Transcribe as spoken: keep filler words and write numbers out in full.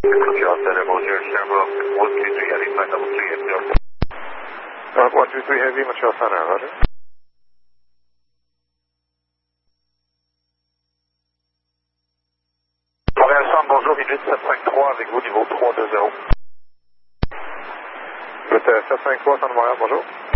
Center, Montreal, Sherbrooke, one two three Heavy, five double three, F L. Uh, one two three Heavy, Montreal Center, roger. Montréal Centre, bonjour, minute sept cinq trois avec vous, niveau trois deux zéro. Minute sept cinq trois, Centre Montréal, bonjour.